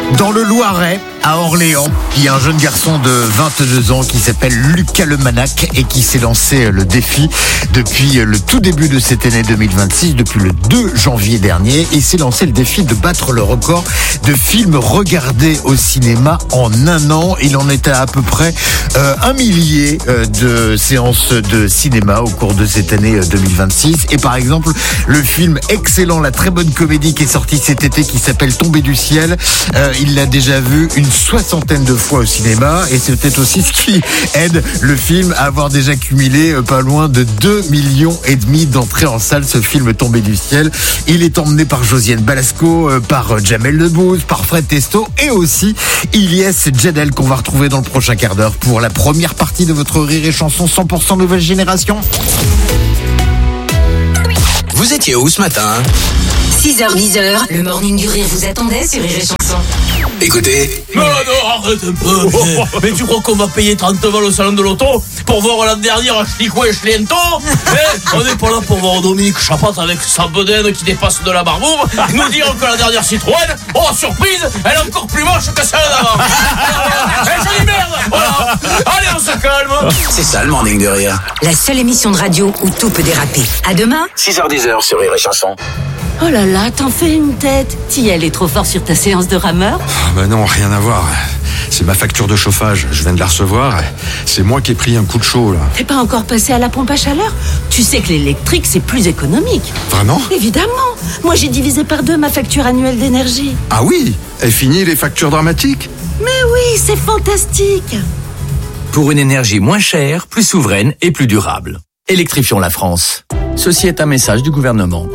Dans le Loiret, à Orléans, il y a un jeune garçon de 22 ans qui s'appelle Lucas Lemanac et qui s'est lancé le défi depuis le tout début de cette année 2026, depuis le 2 janvier dernier. Il s'est lancé le défi de battre le record de films regardés au cinéma en un an. Il en est à peu près 1 millier de séances de cinéma au cours de cette année 2026. Et par exemple, le film excellent, la très bonne comédie qui est sortie cet été qui s'appelle Tombé du ciel, il l'a déjà vu une 60aine de fois au cinéma et c'est peut-être aussi ce qui aide le film à avoir déjà cumulé pas loin de 2,5 millions d'entrées en salle, ce film Tombé du ciel. Il est emmené par Josiane Balasco, par Jamel Debbouze, par Fred Testo et aussi Ilyes Djadel qu'on va retrouver dans le prochain quart d'heure pour la première partie de votre Rire et Chanson 100% nouvelle génération. Vous étiez où ce matin ? 6h-10h, le morning du rire vous attendait sur Rire et Chanson. Écoutez. Non, arrête un peu. Mais tu crois qu'on va payer 30 balles au salon de l'auto pour voir la dernière Schlico et Schliento? On n'est pas là pour voir Dominique Chapat avec sa bedaine qui dépasse de la barboure nous dire que la dernière Citroën, oh surprise, elle est encore plus moche que celle d'avant. Je dis merde. Voilà. Allez, on se calme. C'est ça le morning de rire. La seule émission de radio où tout peut déraper. À demain. 6h-10h sur Rire et Chanson. Oh là là, t'en fais une tête. T'y allais trop fort sur ta séance de rameur? Bah non, rien à voir. C'est ma facture de chauffage, je viens de la recevoir. C'est moi qui ai pris un coup de chaud là. T'es pas encore passé à la pompe à chaleur? Tu sais que l'électrique c'est plus économique. Vraiment? Évidemment. Moi j'ai divisé par 2 ma facture annuelle d'énergie. Ah oui? Et fini les factures dramatiques? Mais oui, c'est fantastique. Pour une énergie moins chère, plus souveraine et plus durable. Électrifions la France. Ceci est un message du gouvernement.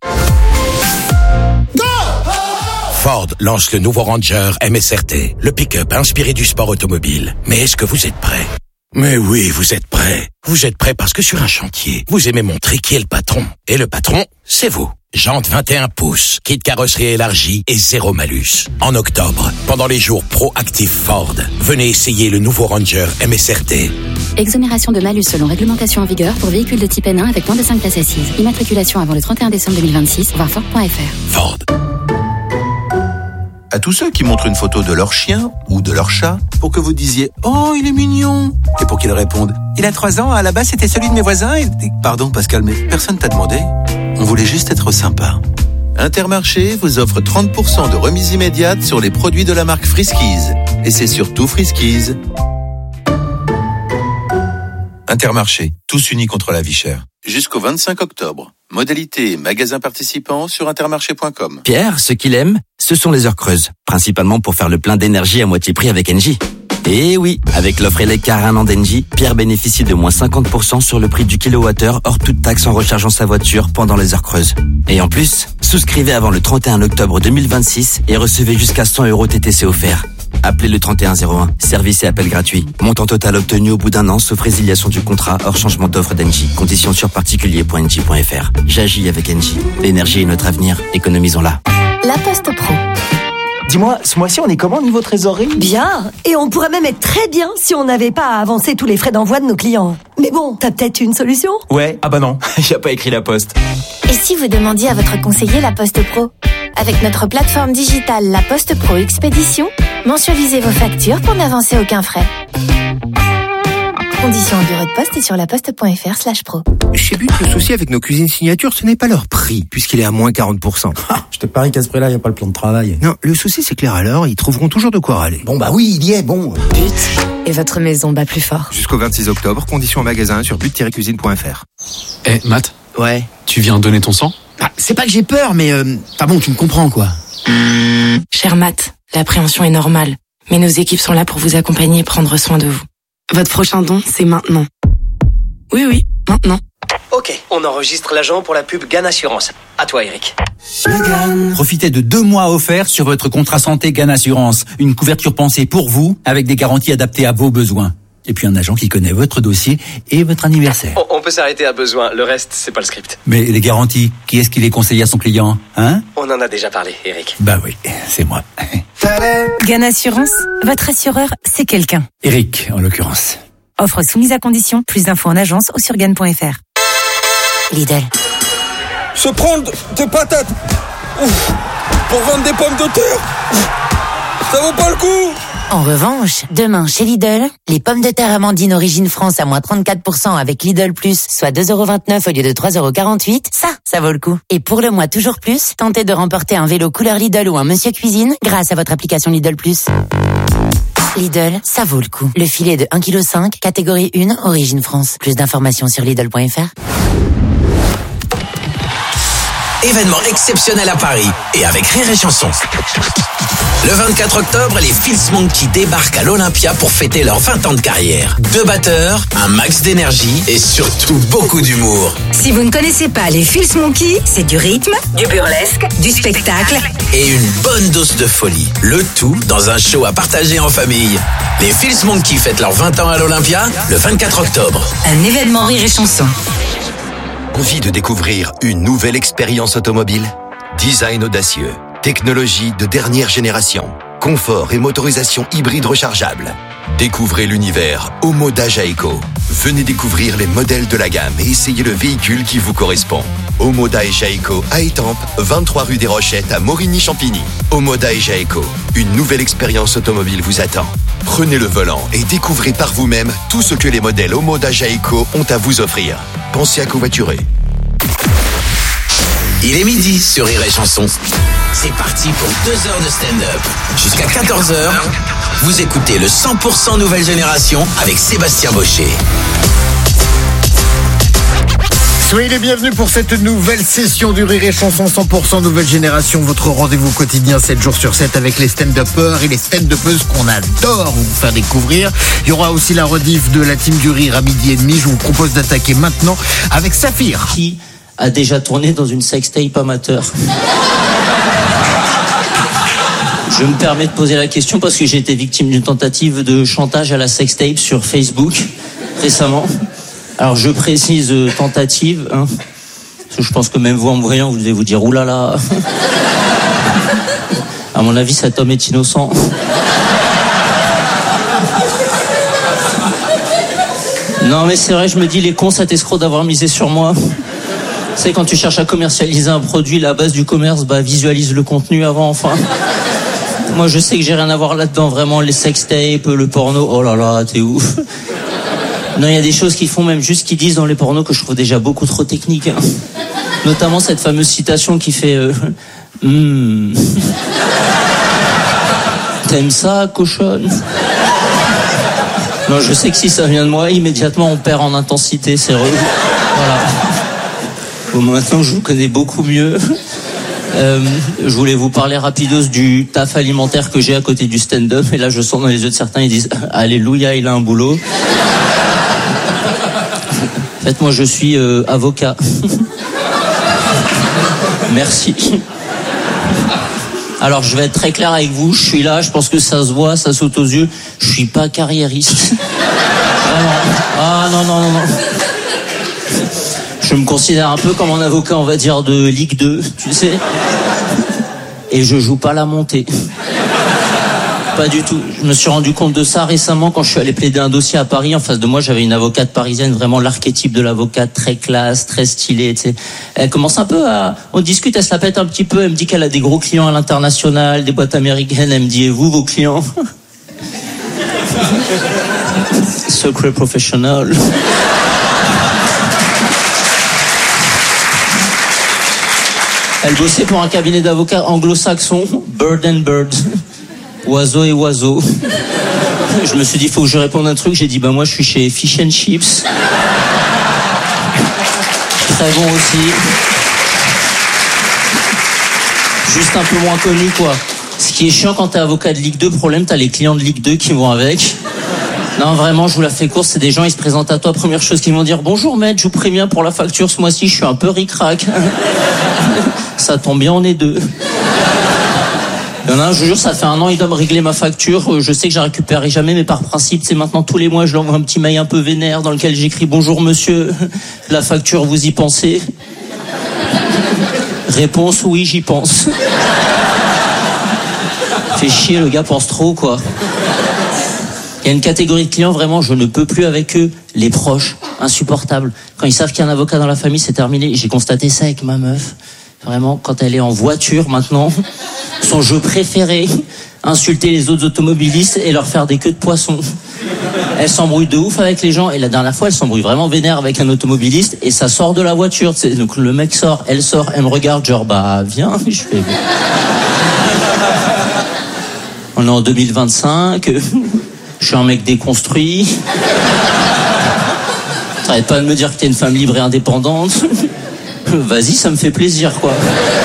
Ford lance le nouveau Ranger MSRT, le pick-up inspiré du sport automobile. Mais est-ce que vous êtes prêts? Mais oui, vous êtes prêts. Vous êtes prêts parce que sur un chantier, vous aimez montrer qui est le patron. Et le patron, c'est vous. Jantes 21 pouces, kit carrosserie élargie et 0 malus. En octobre, pendant les jours pro-actifs Ford, venez essayer le nouveau Ranger MSRT. Exonération de malus selon réglementation en vigueur pour véhicules de type N1 avec moins de 5 places assises. Immatriculation avant le 31 décembre 2026, voir Ford.fr. Ford. À tous ceux qui montrent une photo de leur chien ou de leur chat pour que vous disiez « Oh, il est mignon !» et pour qu'ils répondent « Il a 3 ans, à la base c'était celui de mes voisins et... » Pardon Pascal, mais personne t'a demandé. On voulait juste être sympa. Intermarché vous offre 30% de remise immédiate sur les produits de la marque Friskies. Et c'est surtout Friskies. Intermarché, tous unis contre la vie chère. Jusqu'au 25 octobre. Modalité et magasins participants sur intermarché.com. Pierre, ce qu'il aime, ce sont les heures creuses. Principalement pour faire le plein d'énergie à moitié prix avec Engie. Et oui, avec l'offre Eleccar 1 an d'Engie, Pierre bénéficie de moins 50% sur le prix du kilowattheure hors toute taxe en rechargeant sa voiture pendant les heures creuses. Et en plus, souscrivez avant le 31 octobre 2026 et recevez jusqu'à 100 € TTC offerts. Appelez le 3101, service et appel gratuit. Montant total obtenu au bout d'un an, sauf résiliation du contrat, hors changement d'offre d'Engie. Conditions sur particulier.engie.fr. J'agis avec Engie. L'énergie est notre avenir, économisons-la. La Poste Pro. Dis-moi, ce mois-ci, on est comment niveau trésorerie? Bien, et on pourrait même être très bien si on n'avait pas à avancer tous les frais d'envoi de nos clients. Mais bon, t'as peut-être une solution? Ouais, ah bah non, y a pas écrit la Poste. Et si vous demandiez à votre conseiller La Poste Pro? Avec notre plateforme digitale La Poste Pro Expédition, mensualisez vos factures pour n'avancer aucun frais. Conditions en bureau de poste et sur laposte.fr/pro. Chez But, le souci avec nos cuisines signatures, ce n'est pas leur prix, puisqu'il est à moins 40%. Je te parie qu'à ce prix-là, il n'y a pas le plan de travail. Non, le souci, c'est que les râleurs, ils trouveront toujours de quoi râler. Bon, bah oui, il y est, bon. But, et votre maison bat plus fort. Jusqu'au 26 octobre, conditions en magasin sur but-cuisine.fr. Eh, Matt? Ouais? Tu viens donner ton sang? Bah, c'est pas que j'ai peur, mais... Enfin bon, tu me comprends, quoi. Cher Matt, l'appréhension est normale, mais nos équipes sont là pour vous accompagner et prendre soin de vous. Votre prochain don, c'est maintenant. Oui, maintenant. Ok, on enregistre l'agent pour la pub GAN Assurance. À toi, Eric. Profitez de 2 mois offerts sur votre contrat santé GAN Assurance. Une couverture pensée pour vous, avec des garanties adaptées à vos besoins. Et puis un agent qui connaît votre dossier et votre anniversaire. On peut s'arrêter à besoin, le reste, c'est pas le script. Mais les garanties, qui est-ce qui les conseille à son client, hein? On en a déjà parlé, Eric. Bah oui, c'est moi. GAN Assurance, votre assureur, c'est quelqu'un. Eric, en l'occurrence. Offre soumise à condition, plus d'infos en agence ou sur GAN.fr. Lidl. Se prendre des patates pour vendre des pommes de terre. Ça vaut pas le coup. En revanche, demain chez Lidl, les pommes de terre Amandine Origine France à moins 34% avec Lidl Plus, soit 2,29€ au lieu de 3,48€, ça vaut le coup. Et pour le mois toujours plus, tentez de remporter un vélo couleur Lidl ou un Monsieur Cuisine grâce à votre application Lidl Plus. Lidl, ça vaut le coup. Le filet de 1,5 kg, catégorie 1, Origine France. Plus d'informations sur Lidl.fr. Événement exceptionnel à Paris et avec Rire et Chanson. Le 24 octobre, les Fils Monkey débarquent à l'Olympia pour fêter leurs 20 ans de carrière. 2 batteurs, un max d'énergie et surtout beaucoup d'humour. Si vous ne connaissez pas les Fils Monkey, c'est du rythme, du burlesque, du spectacle Et une bonne dose de folie. Le tout dans un show à partager en famille. Les Fils Monkey fêtent leurs 20 ans à l'Olympia le 24 octobre. Un événement Rire et Chanson. Envie de découvrir une nouvelle expérience automobile? Design audacieux, technologie de dernière génération, confort et motorisation hybride rechargeable. Découvrez l'univers Omoda Jayco. Venez découvrir les modèles de la gamme et essayez le véhicule qui vous correspond. Omoda et Jayco à Étampes, 23 rue des Rochettes à Morigny-Champigny. Omoda et Jayco, une nouvelle expérience automobile vous attend. Prenez le volant et découvrez par vous-même tout ce que les modèles Omoda Jayco ont à vous offrir. Pensez à covoiturer. Il est midi sur Rire et Chanson. C'est parti pour 2 heures de stand-up. Jusqu'à 14h, vous écoutez le 100% nouvelle génération avec Sébastien Baucher. Soyez les bienvenus pour cette nouvelle session du Rire et Chanson 100% nouvelle génération, votre rendez-vous quotidien 7 jours sur 7 avec les stand-uppers et les stand-uppeuses qu'on adore vous faire découvrir. Il y aura aussi la rediff de la team du Rire à 12h30. Je vous propose d'attaquer maintenant avec Saphir. Qui a déjà tourné dans une sextape amateur? Je me permets de poser la question parce que j'ai été victime d'une tentative de chantage à la sextape sur Facebook récemment. Alors je précise tentative, hein, parce que je pense que même vous en me voyant, vous devez vous dire oulala. À mon avis, cet homme est innocent. Non mais c'est vrai, je me dis les cons, cet escroc d'avoir misé sur moi. Tu sais, quand tu cherches à commercialiser un produit, la base du commerce, visualise le contenu avant, enfin. Moi, je sais que j'ai rien à voir là-dedans, vraiment, les sextapes, le porno, oh là là, t'es ouf. Non, il y a des choses qu'ils font, même juste qu'ils disent dans les pornos, que je trouve déjà beaucoup trop techniques. Hein. Notamment cette fameuse citation qui fait T'aimes ça, cochonne? Non, je sais que si ça vient de moi, immédiatement, on perd en intensité, c'est relou. Voilà. Bon, maintenant que je vous connais beaucoup mieux, je voulais vous parler rapidos du taf alimentaire que j'ai à côté du stand-up. Et là, je sens dans les yeux de certains, ils disent « Alléluia, il a un boulot ». En fait, moi, je suis avocat. Merci. Alors, je vais être très clair avec vous. Je suis là, je pense que ça se voit, ça saute aux yeux. Je suis pas carriériste. Vraiment. Ah, non. Je me considère un peu comme un avocat, on va dire, de Ligue 2, tu sais. Et je joue pas la montée. Pas du tout. Je me suis rendu compte de ça récemment quand je suis allé plaider un dossier à Paris. En face de moi, j'avais une avocate parisienne, vraiment l'archétype de l'avocate, très classe, très stylée, tu sais. Elle commence un peu à... On discute, elle se la pète un petit peu. Elle me dit qu'elle a des gros clients à l'international, des boîtes américaines. Elle me dit, et vous, vos clients? Secret professional. Elle bossait pour un cabinet d'avocats anglo-saxon, Bird and Bird. Oiseau et oiseau. Je me suis dit, il faut que je réponde un truc. J'ai dit, moi, je suis chez Fish and Chips. Très bon aussi. Juste un peu moins connu, quoi. Ce qui est chiant quand t'es avocat de Ligue 2, problème, t'as les clients de Ligue 2 qui vont avec. Non, vraiment, je vous la fais courte, c'est des gens, ils se présentent à toi, première chose qu'ils vont dire, bonjour maître, je vous préviens pour la facture ce mois-ci, je suis un peu ric-rac. Ça tombe bien, on est deux. Il y en a un, je vous jure, ça fait 1 an, il doit me régler ma facture, je sais que je la récupérerai jamais, mais par principe, c'est maintenant tous les mois, je lui envoie un petit mail un peu vénère dans lequel j'écris, bonjour monsieur, la facture, vous y pensez? Réponse, oui, j'y pense. Fait chier, le gars pense trop, quoi. Il y a une catégorie de clients, vraiment, je ne peux plus avec eux. Les proches, insupportables. Quand ils savent qu'il y a un avocat dans la famille, c'est terminé. J'ai constaté ça avec ma meuf. Vraiment, quand elle est en voiture maintenant, son jeu préféré, insulter les autres automobilistes et leur faire des queues de poisson. Elle s'embrouille de ouf avec les gens et la dernière fois elle s'embrouille vraiment vénère avec un automobiliste et ça sort de la voiture. Donc le mec sort, elle me regarde genre bah viens, je fais... On est en 2025, je suis un mec déconstruit. T'arrêtes pas de me dire que t'es une femme libre et indépendante. Vas-y, ça me fait plaisir, quoi.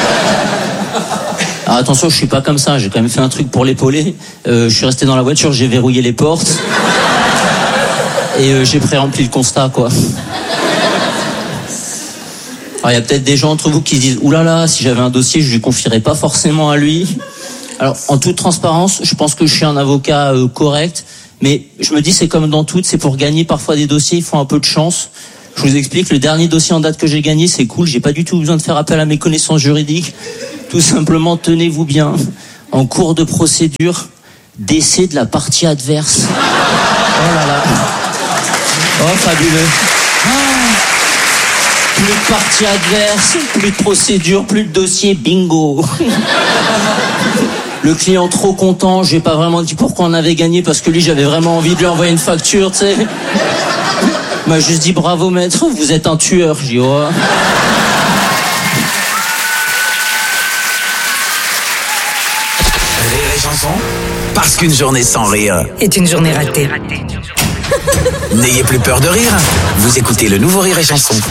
Alors attention, je suis pas comme ça, j'ai quand même fait un truc pour l'épauler. Je suis resté dans la voiture, j'ai verrouillé les portes. Et j'ai pré-rempli le constat, quoi. Alors il y a peut-être des gens entre vous qui se disent « Oulala, si j'avais un dossier, je lui confierais pas forcément à lui. » Alors, en toute transparence, je pense que je suis un avocat correct, mais je me dis c'est comme dans tout, c'est pour gagner parfois des dossiers, il faut un peu de chance. Je vous explique, le dernier dossier en date que j'ai gagné, c'est cool, j'ai pas du tout besoin de faire appel à mes connaissances juridiques. Tout simplement, tenez-vous bien, en cours de procédure, décès de la partie adverse. Oh là là. Oh, fabuleux. Plus de partie adverse, plus de procédure, plus de dossier, bingo. Le client trop content, j'ai pas vraiment dit pourquoi on avait gagné parce que lui j'avais vraiment envie de lui envoyer une facture, tu sais. Il m'a juste dit bravo maître, vous êtes un tueur. Je dis oh. Rire et chanson, parce qu'une journée sans rire est une journée ratée. N'ayez plus peur de rire, vous écoutez le nouveau Rire et chanson.